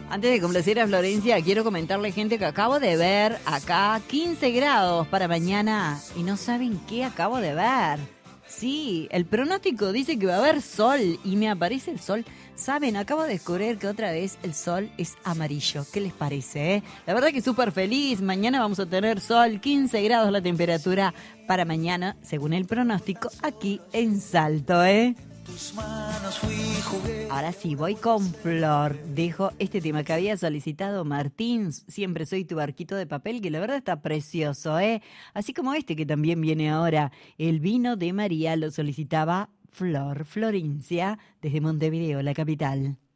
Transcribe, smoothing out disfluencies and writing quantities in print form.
Antes de complacer a Florencia, quiero comentarle, gente, que acabo de ver acá 15 grados para mañana y no saben qué acabo de ver. Sí, el pronóstico dice que va a haber sol y me aparece el sol. Saben, acabo de descubrir que otra vez el sol es amarillo. ¿Qué les parece? La verdad que súper feliz. Mañana vamos a tener sol, 15 grados la temperatura para mañana, según el pronóstico, aquí en Salto, Ahora sí, voy con Flor. Dejo este tema que había solicitado Martín, Siempre soy tu barquito de papel, que la verdad está precioso, Así como este que también viene ahora. El vino de María lo solicitaba Flor Florencia desde Montevideo, la capital.